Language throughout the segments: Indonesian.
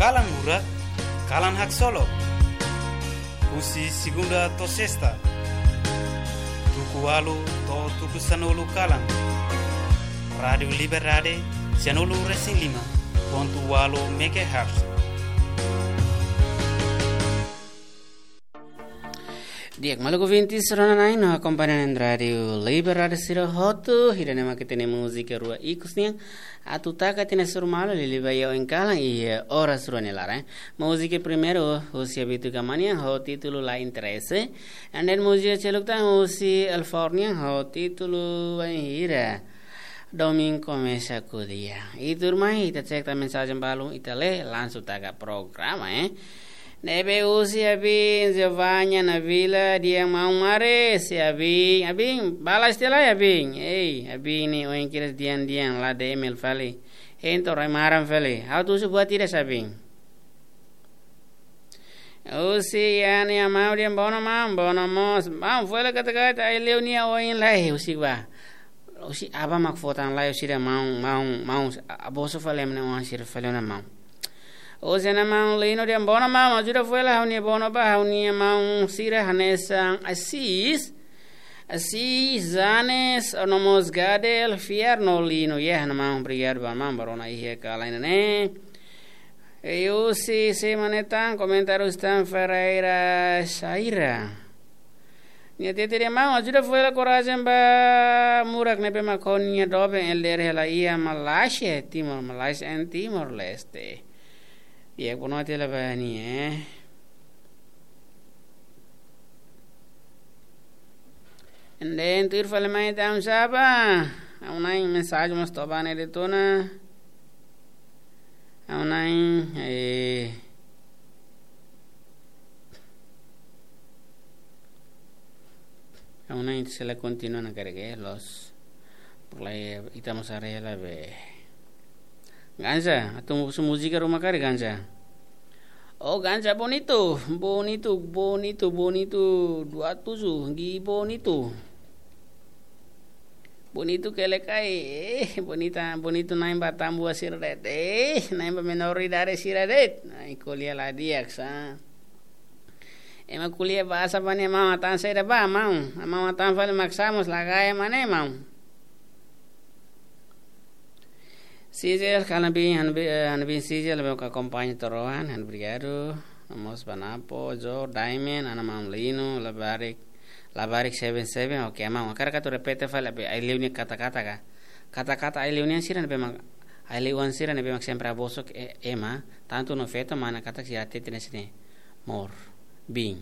kalan murak, kalan hak solo. Usi segunda to sexta. Tuku walu to tuku sanolu kalan. Radio Liberade, sanolu racing 5.8 MHz. Diak maluku 20 seronanain no acompanhamento radio Liberade sira hotu hirane maketene música rua ikusnya atutaka tene surmalo lilibayo en kala y ora surane lara música primero hosi habitu kamania ho título la interesse and then música chelukta hosi California ho título hira Domingo começa com o dia e turma ita cek ta mensagem balu ita le langsung taga programa Nebe usi abin Giovanna na vila dia mau mare si abin balas tela abin abin ni oin kiras dian la de emel fali ento rai maram fali how tu su buat tidak abin usi yani mau dia bono mos mau fala kata ai leunia oin lai usi ba usi aba mak fotan lai usi dia mau aboso fale mena wan sir fale na mau o se na mau lino de bona mau ajuda foi lá unia bona ba unia mau sira hanesa assis zanes onomos gadel fierno lino na mau brigar ba mau barona ihe kala ne eu se manetan comentários tan Ferreira Shaira nia tetere mau ajuda foi lá coragem ba murak ne be makonia dobe el dere la ia Malaysia and Timor Leste Dia puno ati la bani And then tu irfale mai tam saba. Aunai mensagem mas tobane de tona. Aunai se la continúan a cargar los por la estamos a la be Ganza, atau música rumah kari Ganza. Oh Ganza bonito, 27 gi bonito que le cae, bonito naim batambu asiradet, naim menoridade siradet, naim kuliah la diaksa. Ema kuliah bahasa bani mau atan saya ba mau atan fale maksamos la gaya mane mau. Sijel kanabi hanbi sijel be ka kompanya torohan han brigado namos banapo jo diamond ana mamlino labarik 77 oke mau akar ka to repete fala be ai leunia kata-kata ai leunia siran be mak ai leuan siran be mak sempre abosok ema tanto no feto mana kata si ate tinesne mor bing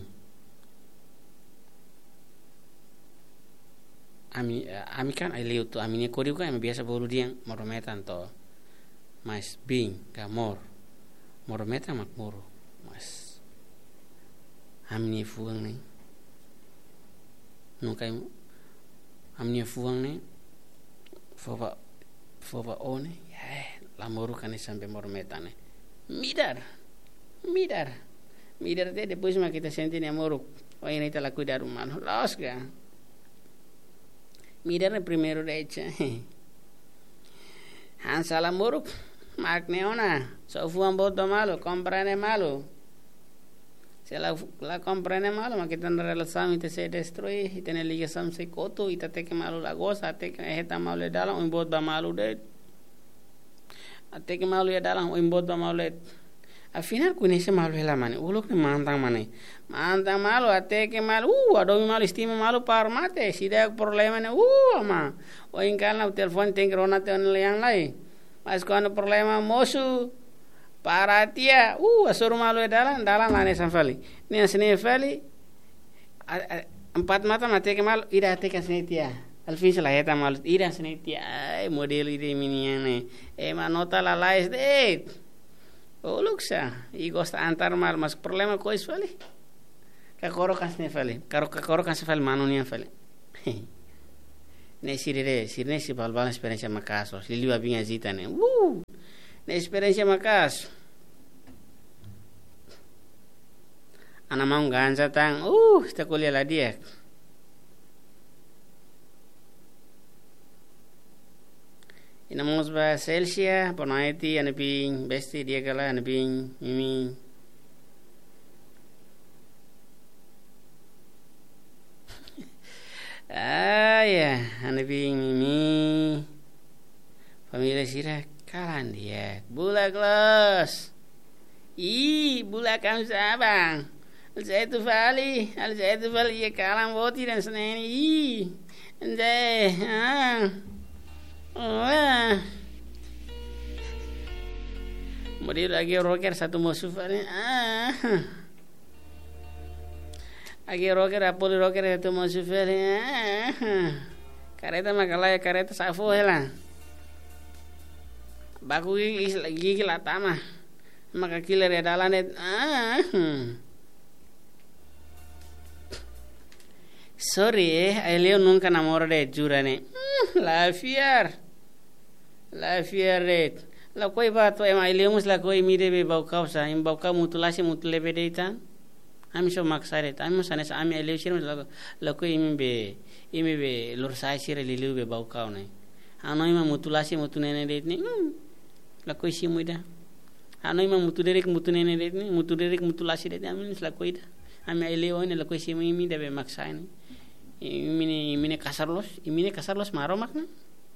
ami kan ai leu to amine kodiu kan biasa bolu diang morometan to mas bing gamor morometa makmoro mas amni fuang ni no kai amni fuang ni fova one la moru kan sampai morometa ne midar de depois ma kita senti ne moru o ini ta la cuidar humano losga midar ne primero de hecha Hansala muruk Mark Neona, so fuan boto malo, comprene malo. Se la comprene malo, ma que tendrá relación y te se destruye y tiene ligación se coto y te que malo la goza, te que está malo le dalan un bot ba malo de. Te que malo le dalan un bot ba malo de. Al final con ese malo es la mane, ulo que mandan malo, ate que malo, adomi malo estima malo para mate, si da problema ne, ama. O en calna el teléfono ten que ronate en leang lai. Mas quando problema moço para tia, asur malu dalan la ne sanfali. Ni asne fali 4 mata mate que mal ira te que asne tia. Al fin se la heta mal ira asne tia, modelo ide miniane. Ma nota la lais de. Luxa, e gosta antar mal, mas problema cois fali. Ka koro kasne fali. Karo kasne fali manu ni fali. Ne sirene si balbal experiência macaso lili ba binga zita ne ne experiência macaso ana mau ganza tang sta kuliah la dia Inamos ba Celsia, Ponaiti, Anaping, Besti, Diagala, Anaping, Mimi. Ya, Anaping, Mimi. Pamilya sira kalan dia. Bula Glos. Bula kamu sabang. Al-Zaitu Fali ya kalan boti dan seneni. Kemudian lagi rocker satu musuh lagi rocker apoli rocker satu musuh kareta makalaya kareta safo hela baku gigi latama maka killer ya dalanet sorry Leo nunca enamoro de jurane la fiar red la koi ba to ema Leo mus la koi mire be bau kausa im bau ka mutulasi mutule be deitan ami so maksare ami sanes ami Leo shir la koi imbe lor sai shir lilu be bau kau ne ano ima mutulasi mutunene deitni la koi simuida ano ima mutuderek mutunene deitni mutuderek mutulasi deitni ami la koi da ami Leo ne la koi simu imi de be maksane imine kasarlos maro makna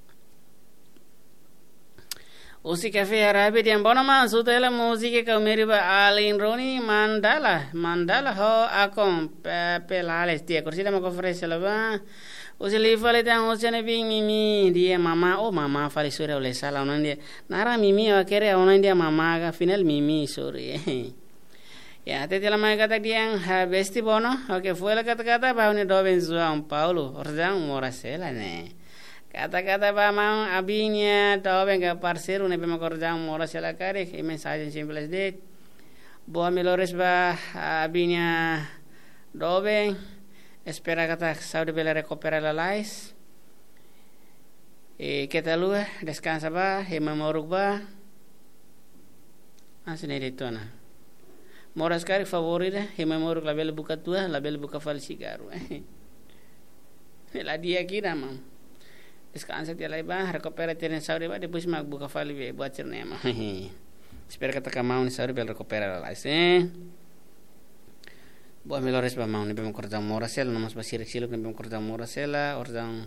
usi cafe arabe diam bonama sutela musike ka meri ba alin roni mandala ho akom pelales dia kursi da mako fresela ba usi lifale tan usene bing mimi dia mama fale sore ole sala onan dia nara mimi akere onan dia mama ga final mimi sore ya tete la mai kata diang besti bono oke fue la kata bahune doben João Paulo ordang morasela ne kata ba mau abinya doben ga parceiro ne bema ordang morasela kare e mensagem simples de boa melhores ba abinya doben espera kata saúde bela recuperar la lais e que tal descansa ba e memoruk ba asne de tona Moras kari favorita, memoruk la bela buka tua, la bela buka fal cigarro. La dia kira mam. Descansa dia lai ba, recupera tenen saure ba, depois mag buka fal be buat cerna mam. Espero kata kamau ni saure bela recupera la lais. Boa melhores ba mam, ni bem cortar morasela, nomas ba siluk ni bem cortar morasela, ordang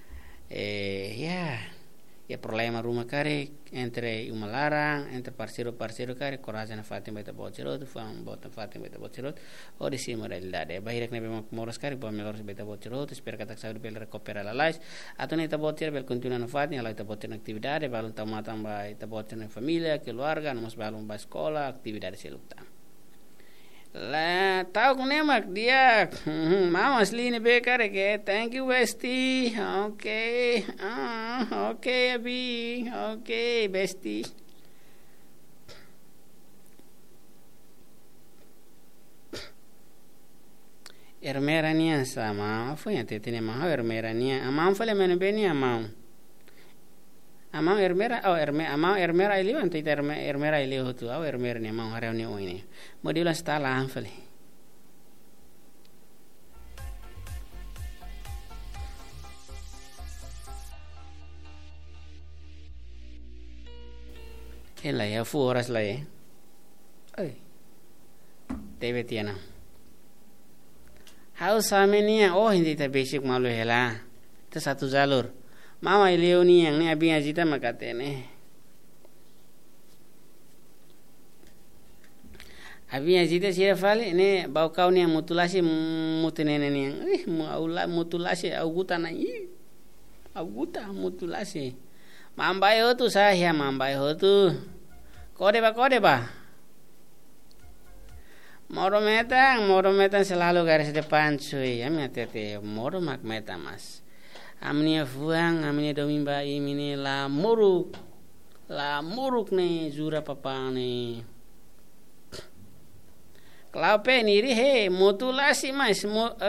ya problema rumah kare entre umalarang entre parceiro kare coragem na fatin baita bocirot fam bota fatin baita bocirot o de cima realidade bahirek na bem moras kare bom melhor baita bocirot espera kata saúde bel recuperar la lais atone ta botir bel continua na fatin ala ta botir na atividade balun ta matam bai ta botir na família keluarga namos balun ba sekolah atividade selukta la tahu kunemak dia mama asli be kare ke thank you Besti okay abi okay Besti ermerania sama foi ante tene ma ermerania amam fale men beni amam ermera ili ante ermera ili hotu au ermera ni amam harau ni oine modula stala anfale ela ya fu horas la ai teve tiana hau samenia hindi ta basic malu hela ta satu jalur mama ileo ni yang ni abi ajita makatene abi ajita sira fale ne bau kau ni mutulasi mutenene ni mutulasi auguta na auguta mutulasi mambai hotu saya mambai hotu kode ba moro metan selalu garis depan cuy ya tete moro mak meta mas amnia fuang amnia domimba imini la muruk ne jura papa ne klaupe niri he mutulasi mas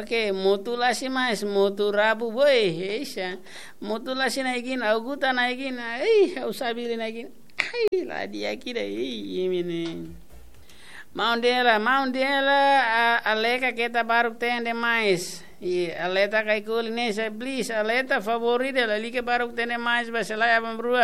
muturabu boy heisha mutulasi naigin auguta naigin usabili naigin la dia kira imini Maundela aleka kita baru tende mais e aleta kai kulinesa please aleta favorita la like baru tende mais baselaya pembrua